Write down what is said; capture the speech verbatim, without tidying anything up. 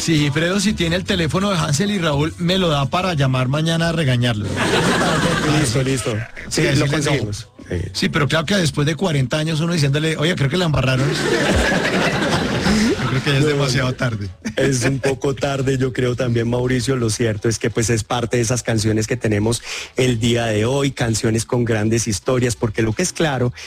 Sí, Fredo, si tiene el teléfono de Hansel y Raúl, me lo da para llamar mañana a regañarlos. Listo, listo. Sí, Sí, lo decirle no. conseguimos. Sí. Sí, pero claro que después de cuarenta años uno diciéndole, oye, creo que la embarraron. Yo creo que ya es No, demasiado tarde. Es un poco tarde, yo creo también, Mauricio. Lo cierto es que pues es parte de esas canciones que tenemos el día de hoy, canciones con grandes historias, porque lo que es claro